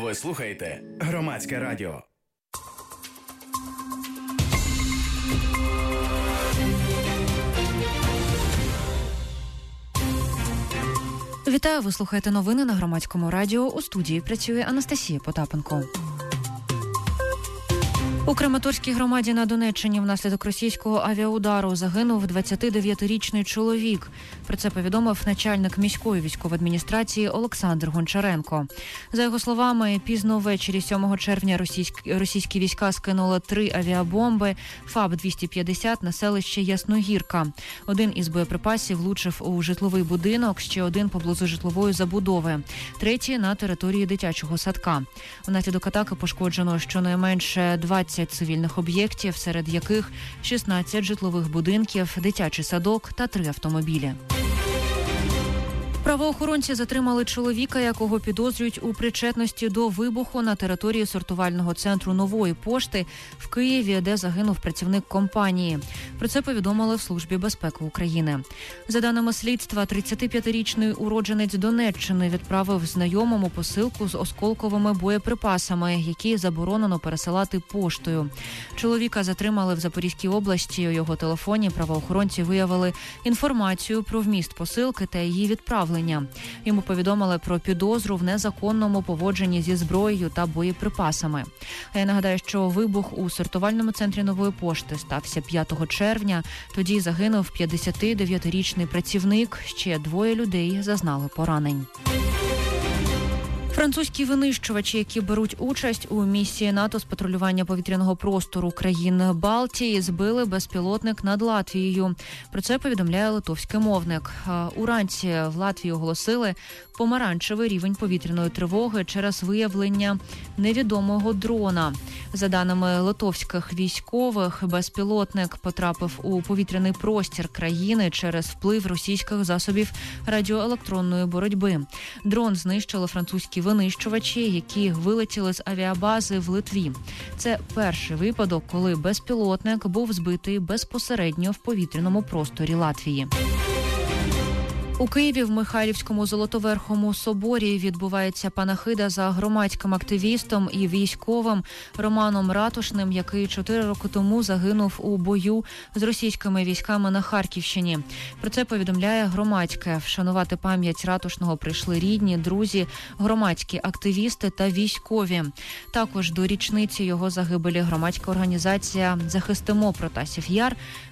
Ви слухаєте Громадське радіо. Вітаю, ви слухаєте новини на Громадському радіо. У студії працює Анастасія Потапенко. У Краматорській громаді на Донеччині внаслідок російського авіаудару загинув 29-річний чоловік. Про це повідомив начальник міської військової адміністрації Олександр Гончаренко. За його словами, пізно ввечері 7 червня російські війська скинули 3 авіабомби ФАБ-250 на селище Ясногірка. Один із боєприпасів влучив у житловий будинок, ще один поблизу житлової забудови, третій на території дитячого садка. Внаслідок атаки пошкоджено щонайменше 20 цивільних об'єктів, серед яких 16 житлових будинків, дитячий садок та 3 автомобілі. Правоохоронці затримали чоловіка, якого підозрюють у причетності до вибуху на території сортувального центру «Нової пошти» в Києві, де загинув працівник компанії. Про це повідомили в Службі безпеки України. За даними слідства, 35-річний уродженець Донеччини відправив знайомому посилку з осколковими боєприпасами, які заборонено пересилати поштою. Чоловіка затримали в Запорізькій області. У його телефоні правоохоронці виявили інформацію про вміст посилки та її відправлення. Йому повідомили про підозру в незаконному поводженні зі зброєю та боєприпасами. А я нагадаю, що вибух у сортувальному центрі «Нової пошти» стався 5 червня. Тоді загинув 59-річний працівник, ще 2 людей зазнали поранень. Французькі винищувачі, які беруть участь у місії НАТО з патрулювання повітряного простору країн Балтії, збили безпілотник над Латвією. Про це повідомляє литовський мовник. Уранці в Латвії оголосили помаранчевий рівень повітряної тривоги через виявлення невідомого дрона. За даними литовських військових, безпілотник потрапив у повітряний простір країни через вплив російських засобів радіоелектронної боротьби. Дрон знищили французькі винищувачі, які вилетіли з авіабази в Литві. Це перший випадок, коли безпілотник був збитий безпосередньо в повітряному просторі Латвії. У Києві в Михайлівському Золотоверхому соборі відбувається панахида за громадським активістом і військовим Романом Ратушним, який 4 роки тому загинув у бою з російськими військами на Харківщині. Про це повідомляє Громадське. Вшанувати пам'ять Ратушного прийшли рідні, друзі, громадські активісти та військові. Також до річниці його загибелі громадська організація «Захистимо Протасів Яр»